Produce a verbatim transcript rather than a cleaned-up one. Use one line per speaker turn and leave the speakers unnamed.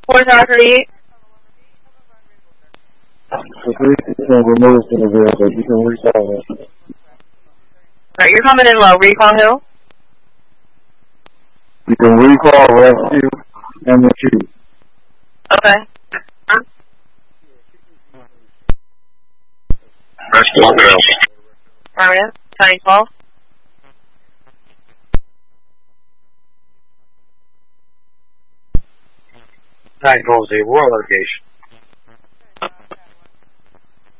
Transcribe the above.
four zero three eight.
The police is removed from the vehicle. You can recall that.
Alright, you're coming in low. Recall who?
You can recall rescue and the chief.
Okay.
Rescue one zero.
Maria, County twelve.
Nine goes a rural litigation.